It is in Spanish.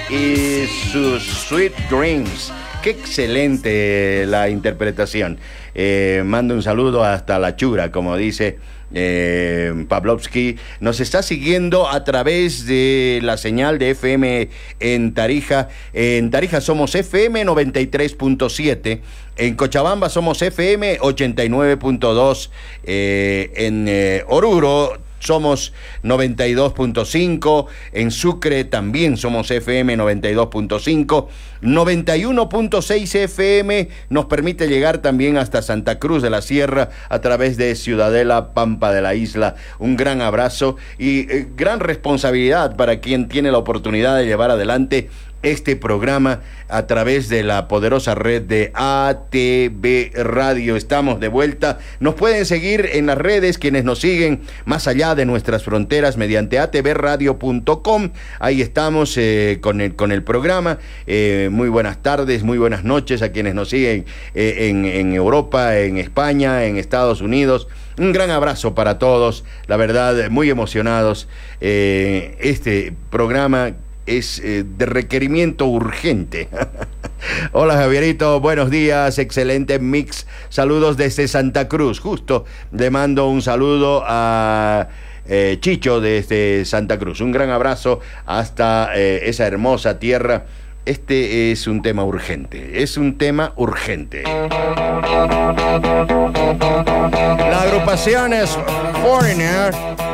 y sus Sweet Dreams. Qué excelente la interpretación. Mando un saludo hasta la Chura, como dice Pavlovsky. Nos está siguiendo a través de la señal de FM en Tarija. En Tarija somos FM 93.7. En Cochabamba somos FM 89.2. En Oruro somos 92.5, en Sucre también somos FM 92.5, 91.6 FM nos permite llegar también hasta Santa Cruz de la Sierra a través de Ciudadela, Pampa de la Isla. Un gran abrazo y gran responsabilidad para quien tiene la oportunidad de llevar adelante este programa a través de la poderosa red de ATV Radio. Estamos de vuelta. Nos pueden seguir en las redes quienes nos siguen más allá de nuestras fronteras mediante atvradio.com. Ahí estamos con el programa. Muy buenas tardes, muy buenas noches a quienes nos siguen en Europa, en España, en Estados Unidos. Un gran abrazo para todos. La verdad, muy emocionados. Este programa es de requerimiento urgente. Hola Javierito, buenos días, excelente mix, saludos desde Santa Cruz. Justo le mando un saludo a Chicho desde Santa Cruz. Un gran abrazo hasta esa hermosa tierra. Este es un tema urgente, es un tema urgente. La agrupación es Foreigner.